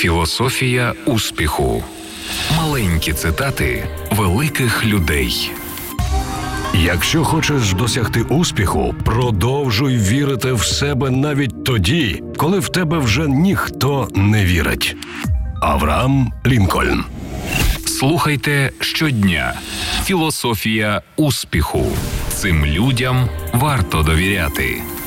Філософія успіху. Маленькі цитати великих людей. Якщо хочеш досягти успіху, продовжуй вірити в себе навіть тоді, коли в тебе вже ніхто не вірить. Авраам Лінкольн. Слухайте щодня. Філософія успіху. Цим людям варто довіряти.